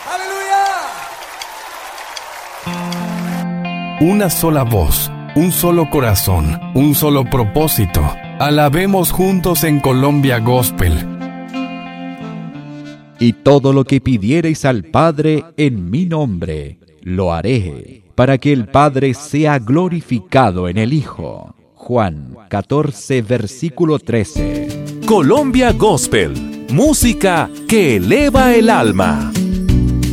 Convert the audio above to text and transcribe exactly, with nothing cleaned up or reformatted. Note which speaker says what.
Speaker 1: Una sola voz, un solo corazón, un solo propósito. Alabemos juntos en Colombia Gospel.
Speaker 2: Y todo lo que pidiereis al Padre en mi nombre, lo haré, para que el Padre sea glorificado en el Hijo. Juan catorce, versículo trece.
Speaker 3: Colombia Gospel, música que eleva el alma.